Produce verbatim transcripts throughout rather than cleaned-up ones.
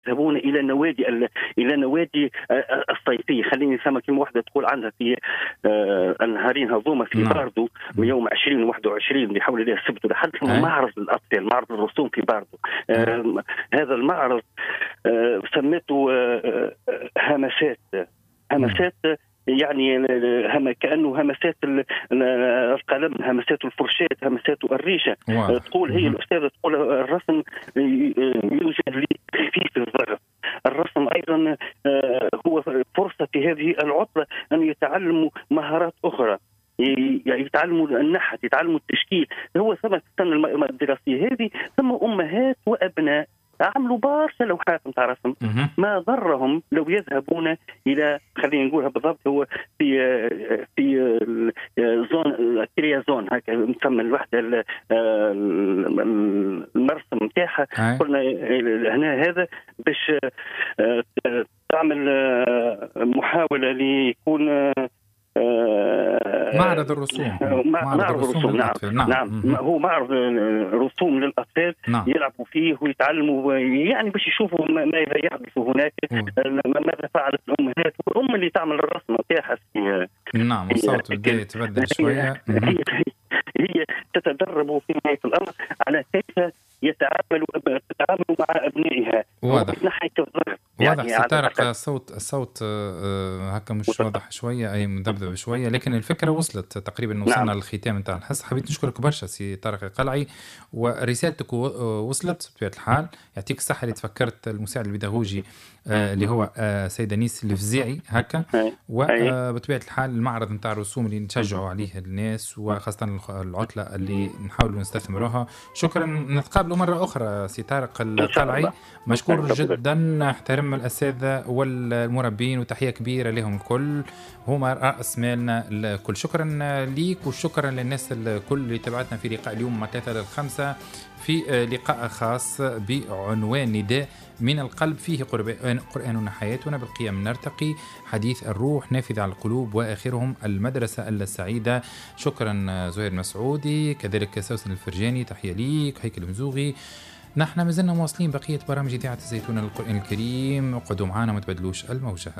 يذهبون إلى النوادي إلى نوادي الصيفية. خليني سامع كلمة واحدة تقول عنها في النهارين هذوما في باردو من يوم عشرين وواحد وعشرين بحول الله السبت لحد معرض الأطفال، معرض الرسوم في باردو. هذا المعرض سميته همسات همسات يعني هم كأنه همسات القلم، همسات الفرشاة، همسات الريشة. تقول هي الأستاذة تقول الرسم يوجد لي في الظرف. الرسم أيضا هو فرصة في هذه العطلة أن يتعلموا مهارات أخرى، يعني يتعلموا النحت، يتعلموا التشكيل. هو ثم السنة الدراسية هذه ثم أمهات وأبناء عملوا برشا لوحات نتاع رسم. ما ضرهم لو يذهبون الى خلينا نقولها بالضبط هو في في زون كريا زون هكا نسمى الوحده المرسم نتاعها. قلنا هنا هذا باش تعمل محاوله ليكون معرض الرسوم. معرض الرسوم نعم. نعم. نعم هو معرض رسوم للأطفال. نعم. يلعبوا فيه ويتعلموا يعني باش يشوفوا ماذا يحدث هناك، ماذا فعلت الأمهات والأم اللي تعمل الرسم نتاعها. نعم الصوت بدا يتبدل شوية. هي, هي تتدرب في نهاية الأمر على كيف يتعاملوا تتعاملوا مع أبنائها. واضح ناحية الظرف واضح يعني طارق. الصوت الصوت هكا مش واضح شوية، أي مذبذب شوية، لكن الفكرة وصلت تقريبا. وصلنا نعم. للختام نتاع الحصة. حبيت نشكرك برشا سي طارق القلعي، ورسالتك وصلت بطبيعة الحال. يعطيك الصحة اللي تفكرت المساعد البيداغوجي آه اللي هو آه سيد أنيس الفزاعي هكا. وبطبيعة الحال المعرض نتاع الرسوم اللي نشجعوا عليه الناس، وخاصة العطلة اللي نحاولوا نستثمروها. شكرا، نتقابلوا مرة أخرى سي طارق القلعي. مشكور جدا، احترم الأساتذة والمربين وتحية كبيرة لهم الكل، هما رأس مالنا الكل. شكرا ليك وشكرا للناس الكل اللي تبعتنا في لقاء اليوم مع ثلاثة للخمسة في لقاء خاص بعنوان نداء من القلب، فيه قرآننا حياتنا بالقيم نرتقي، حديث الروح نافذ على القلوب، وآخرهم المدرسة السعيدة. شكرا زهير مسعودي، كذلك سوسن الفرجاني، تحية ليك، هيكل مزوغي. نحن مازلنا مواصلين بقية برامج إذاعة الزيتونة للقرآن الكريم، اقعدوا معنا ما تبدلوش الموجة.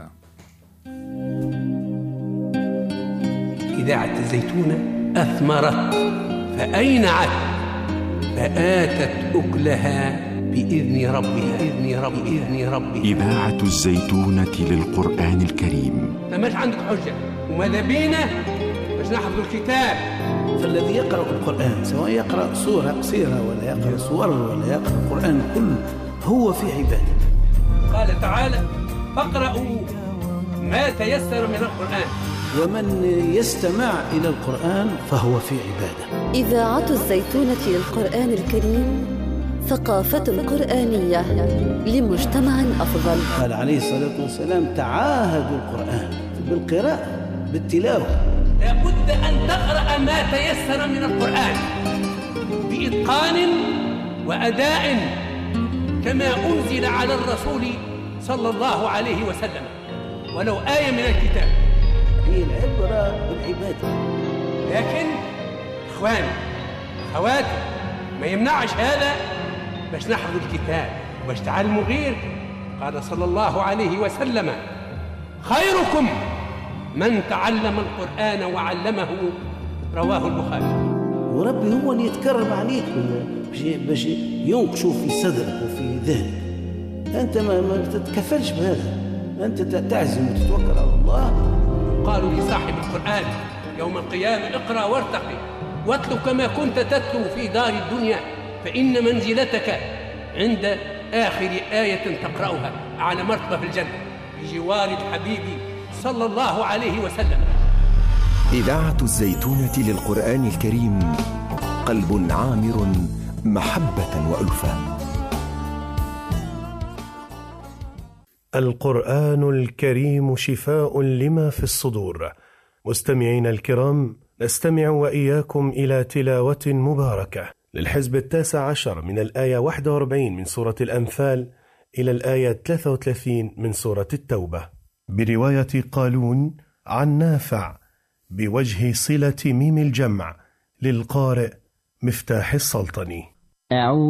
إذاعة الزيتونة أثمرت فأين عد فآتت أكلها بإذن ربها إذن رب إذن ربها. إذاعة الزيتونة للقرآن الكريم. فماش عندك حجة وماذا بينا باش نحفظ الكتاب. فالذي يقرأ القرآن سواء يقرأ سورة قصيرة ولا يقرأ سور ولا يقرأ القرآن كله هو في عبادة. قال تعالى فاقرأوا ما تيسر من القرآن، ومن يستمع إلى القرآن فهو في عبادة. إذاعة الزيتونة للقرآن الكريم، ثقافة قرآنية لمجتمع أفضل. قال عليه الصلاة والسلام تعاهدوا القرآن بالقراءة بالتلاوة. لابد أن تقرأ ما تيسر من القرآن بإتقان وأداء كما أنزل على الرسول صلى الله عليه وسلم، ولو آية من الكتاب. هي العبرة بالعبادة. لكن إخواني أخواتي ما يمنعش هذا باش نحفظ الكتاب وباش تعلموا غير. قال صلى الله عليه وسلم خيركم من تعلم القرآن وعلمه، رواه البخاري. وربي هو اللي يتكرم عليك باش ينقشوا في صدرك وفي ذهنك. أنت ما تتكفلش بهذا، أنت تعزم وتتوكل على الله. قالوا لصاحب القرآن يوم القيامة اقرأ وارتقي واتلو كما كنت تتلو في دار الدنيا، فإن منزلتك عند آخر آية تقرأها على مرتبة في الجنة بجوار الحبيب صلى الله عليه وسلم. إذاعة الزيتونة للقرآن الكريم، قلب عامر محبة وألفة. القرآن الكريم شفاء لما في الصدور. مستمعين الكرام، نستمع وإياكم إلى تلاوة مباركة للحزب التاسع عشر من الآية واحد وأربعين من سورة الأنفال إلى الآية ثلاثة وثلاثين من سورة التوبة، برواية قالون عن نافع، بوجه صلة ميم الجمع للقارئ مفتاح السلطني.